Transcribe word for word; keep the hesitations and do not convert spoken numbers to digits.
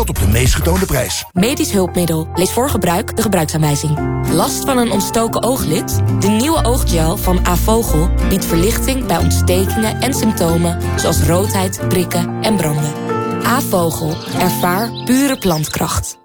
gesteld op de meest getoonde prijs. Medisch hulpmiddel. Lees voor gebruik de gebruiksaanwijzing. Last van een ontstoken ooglid? De nieuwe ooggel van Avogel biedt verlichting bij ontstekingen en symptomen zoals roodheid, prikken en branden. Avogel. Ervaar pure plantkracht.